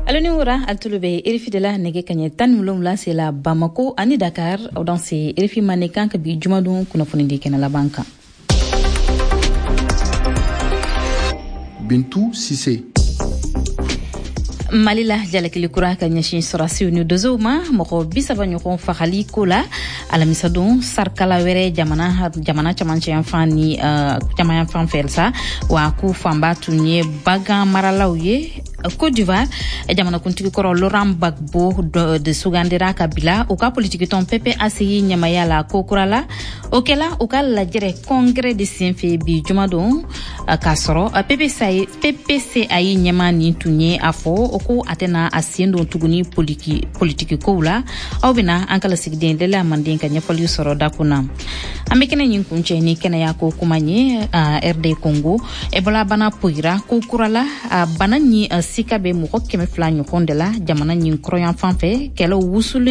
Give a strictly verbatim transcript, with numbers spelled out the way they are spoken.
Aloniura altulube erifi de la nege kanye tan mulumla c'est la Bamako ani Dakar dans ces erifi manekan ka bi jumadun kuna funindi kena la banka. Bintou Sissé. Malila jalakili kura ka nyashin sorasi uni dozoma moko bisaba nyoko fakhali kola ala misadon sarkala were jamana jamana chamanche enfani uh, jamana enfan felsa wa ku famba tunye baga maralawye Côte d'Ivoire jamana kuntiki koro Laurent Gbagbo de, de Sugandira Kabila oka politique ton P P A C I nyamaya la kokurala okela okala la jere congrès de Saint-Fé bi jumadon kasoro P P C A I nyamani tunye afo oko atena asiendo tuguni politique politique koula obina ankala sigden de la mandinka nyafali soro dakuna amekene nyinkunche ni kena yako kumanye uh, R D Congo ebola bana poira kokurala uh, banani uh, sikabe mo keme flanyo kondela jamana nyin kroyan fanfe kelo wusule